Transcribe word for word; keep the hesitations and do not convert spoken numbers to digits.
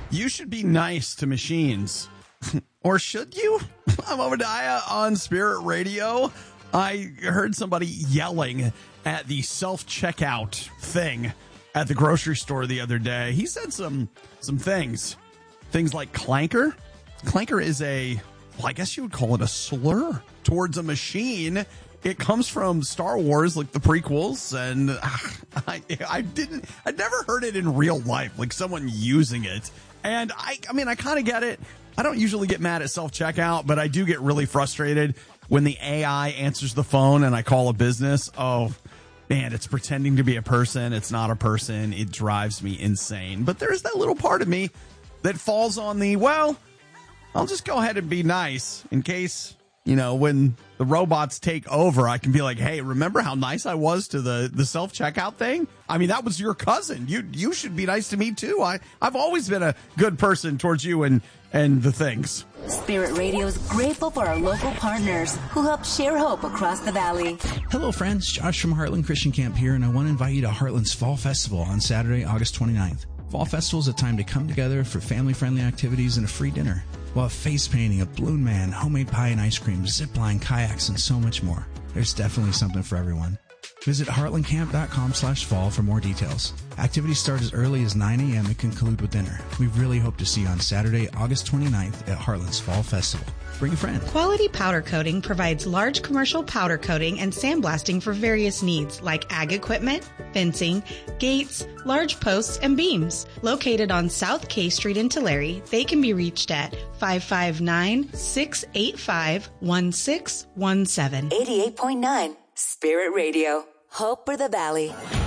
You should be nice to machines. Or should you? I'm Obadiah on Spirit Radio. I heard somebody yelling at the self-checkout thing at the grocery store the other day. He said some some things. Things like clanker. Clanker is a, well, I guess you would call it a slur towards a machine. It comes from Star Wars, like the prequels, and I, I didn't, I'd never heard it in real life, like someone using it. And I, I mean, I kind of get it. I don't usually get mad at self-checkout, but I do get really frustrated when the A I answers the phone and I call a business. Oh, man, it's pretending to be a person. It's not a person. It drives me insane. But there's that little part of me that falls on the, well, I'll just go ahead and be nice in case, you know, when the robots take over, I can be like, hey, remember how nice I was to the, the self-checkout thing? I mean, that was your cousin. You you should be nice to me, too. I, I've always been a good person towards you and, and the things. Spirit Radio is grateful for our local partners who help share hope across the valley. Hello, friends. Josh from Heartland Christian Camp here, and I want to invite you to Heartland's Fall Festival on Saturday, August twenty-ninth. Fall Festival is a time to come together for family-friendly activities and a free dinner. We'll have face painting, a balloon man, homemade pie and ice cream, zip line, kayaks, and so much more. There's definitely something for everyone. Visit heartlandcamp.com slash fall for more details. Activities start as early as nine a.m. and conclude with dinner. We really hope to see you on Saturday, August twenty-ninth at Heartland's Fall Festival. Bring a friend. Quality Powder Coating provides large commercial powder coating and sandblasting for various needs like ag equipment, fencing, gates, large posts, and beams. Located on South K Street in Tulare, they can be reached at five five nine, six eight five, one six one seven. eighty-eight point nine Spirit Radio. Hope for the Valley.